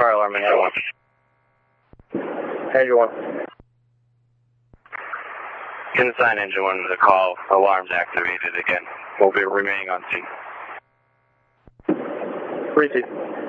Fire alarm, engine 1. Engine 1. Consign engine 1 to the call. Alarms activated again. We'll be remaining on scene. Receive.